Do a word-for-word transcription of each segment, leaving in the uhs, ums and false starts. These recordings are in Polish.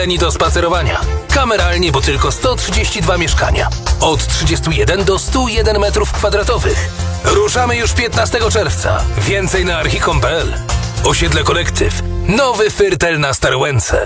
I do spacerowania. Kameralnie, bo tylko sto trzydzieści dwa mieszkania. Od trzydziestu jeden do stu jeden metrów kwadratowych. Ruszamy już piętnastego czerwca. Więcej na archicom kropka p l. Osiedle Kolektyw. Nowy Fyrtel na Starłęce.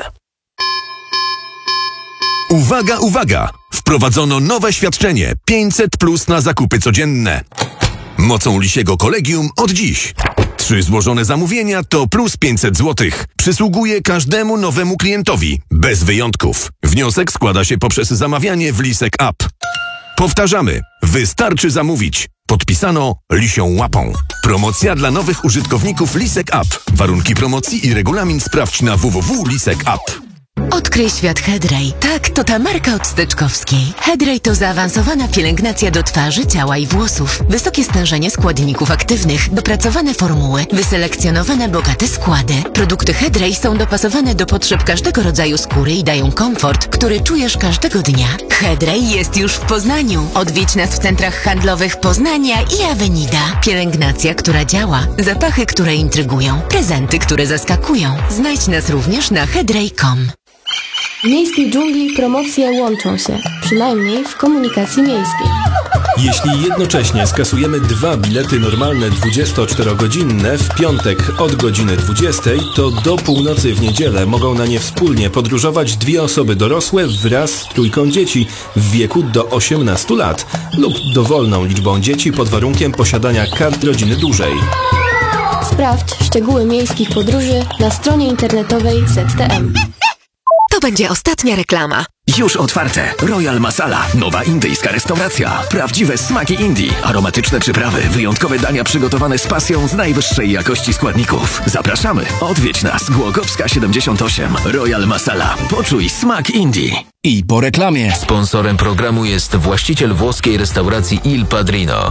Uwaga, uwaga! Wprowadzono nowe świadczenie pięćset plus na zakupy codzienne. Mocą Lisiego Kolegium od dziś. Trzy złożone zamówienia to plus pięćset złotych. Przysługuje każdemu nowemu klientowi, bez wyjątków. Wniosek składa się poprzez zamawianie w Lisek App. Powtarzamy, wystarczy zamówić. Podpisano Lisią Łapą. Promocja dla nowych użytkowników Lisek App. Warunki promocji i regulamin sprawdź na w w w kropka lisek app. Odkryj świat Hedrej. Tak, to ta marka od Steczkowskiej. Hedrej to zaawansowana pielęgnacja do twarzy, ciała i włosów. Wysokie stężenie składników aktywnych, dopracowane formuły, wyselekcjonowane bogate składy. Produkty Hedrej są dopasowane do potrzeb każdego rodzaju skóry i dają komfort, który czujesz każdego dnia. Hedrej jest już w Poznaniu. Odwiedź nas w centrach handlowych Poznania i Avenida. Pielęgnacja, która działa. Zapachy, które intrygują. Prezenty, które zaskakują. Znajdź nas również na hedrej kropka com. W miejskiej dżungli promocje łączą się, przynajmniej w komunikacji miejskiej. Jeśli jednocześnie skasujemy dwa bilety normalne dwudziestoczterogodzinne w piątek od godziny dwudziestej, to do północy w niedzielę mogą na nie wspólnie podróżować dwie osoby dorosłe wraz z trójką dzieci w wieku do osiemnastu lat lub dowolną liczbą dzieci pod warunkiem posiadania kart rodziny dużej. Sprawdź szczegóły miejskich podróży na stronie internetowej Z T M. To będzie ostatnia reklama. Już otwarte. Royal Masala. Nowa indyjska restauracja. Prawdziwe smaki Indii. Aromatyczne przyprawy. Wyjątkowe dania przygotowane z pasją z najwyższej jakości składników. Zapraszamy. Odwiedź nas. Głogowska siedemdziesiąt osiem. Royal Masala. Poczuj smak Indii. I po reklamie. Sponsorem programu jest właściciel włoskiej restauracji Il Padrino.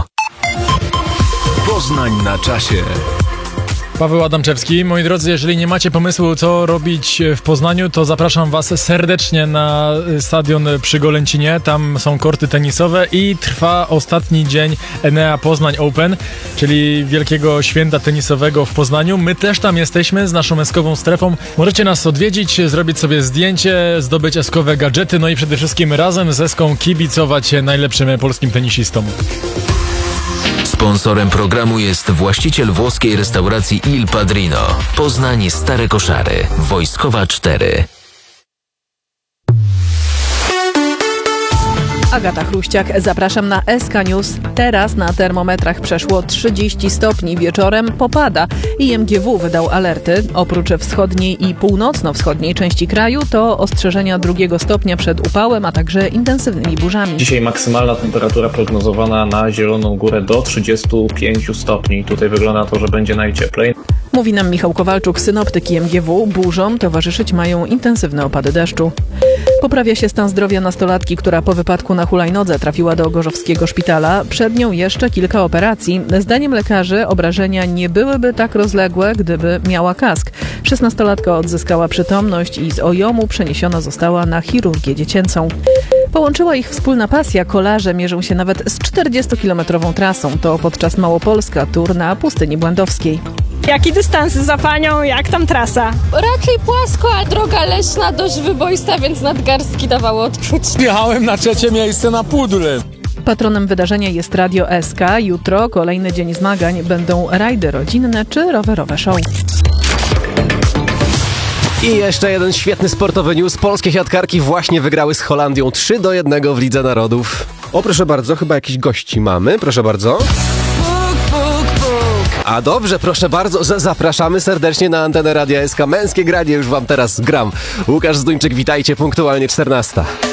Poznań na czasie. Paweł Adamczewski. Moi drodzy, jeżeli nie macie pomysłu, co robić w Poznaniu, to zapraszam was serdecznie na stadion przy Golęcinie. Tam są korty tenisowe i trwa ostatni dzień Enea Poznań Open, czyli wielkiego święta tenisowego w Poznaniu. My też tam jesteśmy z naszą eskową strefą. Możecie nas odwiedzić, zrobić sobie zdjęcie, zdobyć eskowe gadżety, no i przede wszystkim razem z eską kibicować najlepszym polskim tenisistom. Sponsorem programu jest właściciel włoskiej restauracji Il Padrino. Poznań Stare Koszary. Wojskowa cztery. Agata Chruściak, zapraszam na S K News. Teraz na termometrach przeszło trzydzieści stopni, wieczorem popada. I M G W wydał alerty. Oprócz wschodniej i północno-wschodniej części kraju to ostrzeżenia drugiego stopnia przed upałem, a także intensywnymi burzami. Dzisiaj maksymalna temperatura prognozowana na Zieloną Górę do trzydziestu pięciu stopni. Tutaj wygląda na to, że będzie najcieplej. Mówi nam Michał Kowalczuk, synoptyk M G W. Burzom towarzyszyć mają intensywne opady deszczu. Poprawia się stan zdrowia nastolatki, która po wypadku na hulajnodze trafiła do gorzowskiego szpitala. Przed nią jeszcze kilka operacji. Zdaniem lekarzy obrażenia nie byłyby tak rozległe, gdyby miała kask. Szesnastolatka odzyskała przytomność i z O J O M-u przeniesiona została na chirurgię dziecięcą. Połączyła ich wspólna pasja. Kolarze mierzą się nawet z czterdziestokilometrową trasą. To podczas Małopolska Tour na Pustyni Błędowskiej. Jakie dystanse za panią? Jak tam trasa? Raczej płasko, a droga leśna dość wyboista, więc nadgarstki dawało odczuć. Jechałem na trzecie miejsce na pudle. Patronem wydarzenia jest Radio S K. Jutro kolejny dzień zmagań. Będą rajdy rodzinne czy rowerowe show. I jeszcze jeden świetny sportowy news. Polskie siatkarki właśnie wygrały z Holandią trzy do jednego w Lidze Narodów. O, proszę bardzo, chyba jakiś gości mamy. Proszę bardzo. A dobrze, proszę bardzo, z- zapraszamy serdecznie na antenę Radia S K. Męskie granie już wam teraz gram. Łukasz Zduńczyk, witajcie, punktualnie czternasta.